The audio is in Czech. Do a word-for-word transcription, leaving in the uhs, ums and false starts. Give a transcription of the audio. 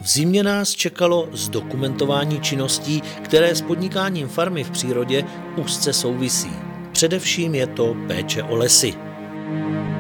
V zimě nás čekalo zdokumentování činností, které s podnikáním farmy v přírodě úzce souvisí. Především je to péče o lesy.